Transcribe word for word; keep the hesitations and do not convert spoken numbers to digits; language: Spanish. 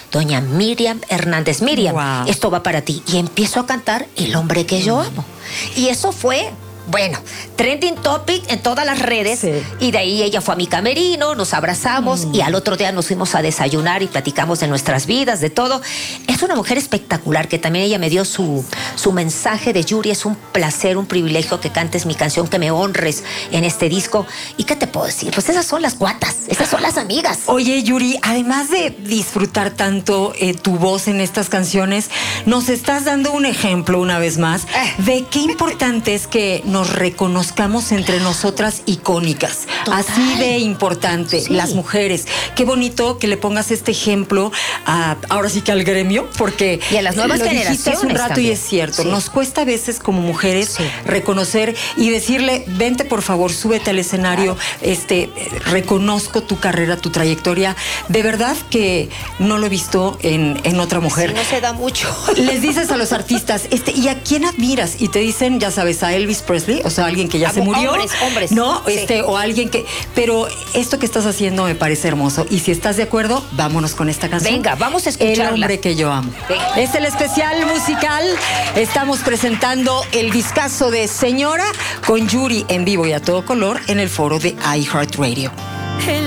doña Miriam Hernández. Miriam, Wow. esto va para ti. Y empiezo a cantar El hombre que yo amo. Y eso fue... Bueno, trending topic en todas las redes. Sí. Y de ahí ella fue a mi camerino, nos abrazamos mm. y al otro día nos fuimos a desayunar y platicamos de nuestras vidas, de todo. Es una mujer espectacular que también ella me dio su, su mensaje de Yuri. Es un placer, un privilegio que cantes mi canción, que me honres en este disco. ¿Y qué te puedo decir? Pues esas son las guatas, esas son las amigas. Oye, Yuri, además de disfrutar tanto eh, tu voz en estas canciones, nos estás dando un ejemplo una vez más eh. de qué importante es que nos reconozcamos entre nosotras icónicas. Total. Así de importante, sí. Las mujeres. Qué bonito que le pongas este ejemplo a, ahora sí que al gremio, porque y a las nuevas lo generaciones dijiste hace un rato también. Y es cierto, sí. Nos cuesta a veces como mujeres sí. reconocer y decirle, vente por favor, súbete al escenario, claro. este, reconozco tu carrera, tu trayectoria. De verdad que no lo he visto en, en otra mujer. Sí, no se da mucho. Les dices a los artistas, este, ¿y a quién admiras? Y te dicen, ya sabes, a Elvis Presley, o sea, alguien que ya se murió. Hombres, hombres. No, sí. este, o alguien que... Pero esto que estás haciendo me parece hermoso. Y si estás de acuerdo, vámonos con esta canción. Venga, vamos a escucharla. El hombre que yo amo. Venga. Es el especial musical. Estamos presentando el discazo de Señora con Yuri en vivo y a todo color en el foro de iHeartRadio.